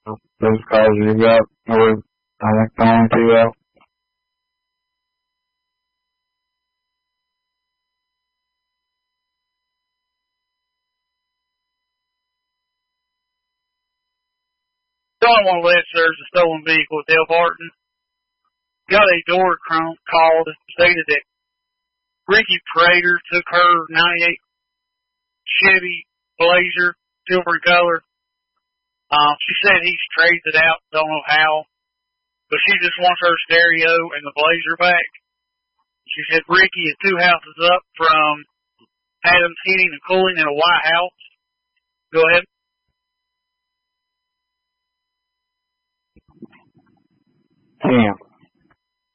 those cars you got were, I think, the only two out. Someone alleged there's a stolen vehicle at Dale Barton. Got a door called, stated that Ricky Prater took her 98 Chevy Blazer, silver in color. She said he's traded it out, don't know how, but she just wants her stereo and the Blazer back. She said Ricky is 2 houses up from Adams Heating and Cooling in a white house. Go ahead. Damn.